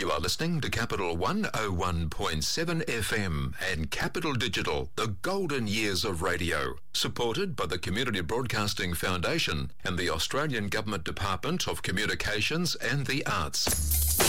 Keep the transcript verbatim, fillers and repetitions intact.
You are listening to Capital one oh one point seven F M and Capital Digital, the golden years of radio, supported by the Community Broadcasting Foundation and the Australian Government Department of Communications and the Arts.